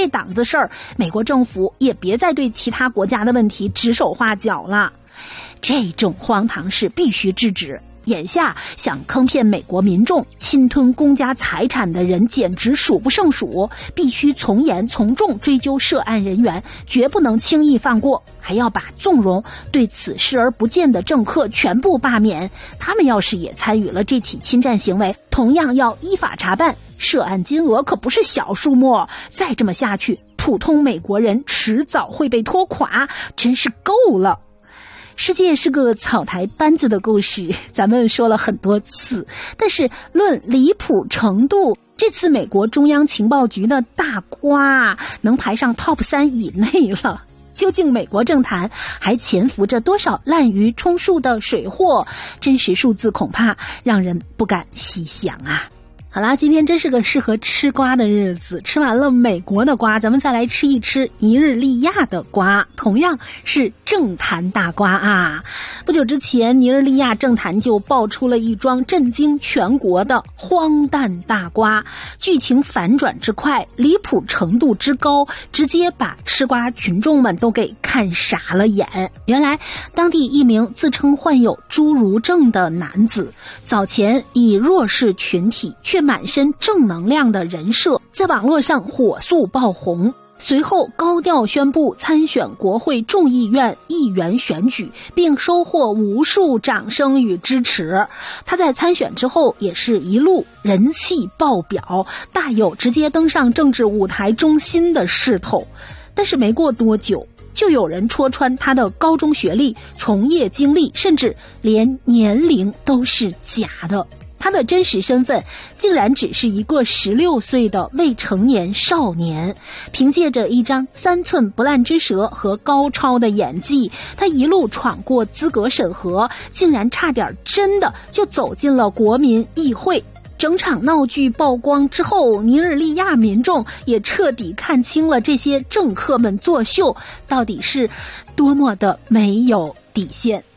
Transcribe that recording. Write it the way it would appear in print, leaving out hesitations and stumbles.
这档子事儿，美国政府也别再对其他国家的问题指手画脚了。这种荒唐事必须制止。眼下想坑骗美国民众、侵吞公家财产的人简直数不胜数，必须从严从重追究涉案人员，绝不能轻易放过，还要把纵容对此视而不见的政客全部罢免。他们要是也参与了这起侵占行为，同样要依法查办。涉案金额可不是小数目，再这么下去，普通美国人迟早会被拖垮，真是够了。世界是个草台班子的故事，咱们说了很多次，但是论离谱程度，这次美国中央情报局的大瓜能排上 top 3以内了。究竟美国政坛还潜伏着多少滥竽充数的水货，真实数字恐怕让人不敢细想啊。好啦，今天真是个适合吃瓜的日子，吃完了美国的瓜，咱们再来吃一吃尼日利亚的瓜，同样是政坛大瓜啊。不久之前，尼日利亚政坛就爆出了一桩震惊全国的荒诞大瓜，剧情反转之快，离谱程度之高，直接把吃瓜群众们都给看傻了眼。原来当地一名自称患有侏儒症的男子，早前以弱势群体却满身正能量的人设在网络上火速爆红，随后高调宣布参选国会众议院议员选举，并收获无数掌声与支持。他在参选之后也是一路人气爆表，大有直接登上政治舞台中心的势头。但是没过多久，就有人戳穿他的高中学历、从业经历，甚至连年龄都是假的。他的真实身份竟然只是一个16岁的未成年少年，凭借着一张3寸不烂之舌和高超的演技，他一路闯过资格审核，竟然差点真的就走进了国民议会。整场闹剧曝光之后，尼日利亚民众也彻底看清了这些政客们作秀到底是多么的没有底线。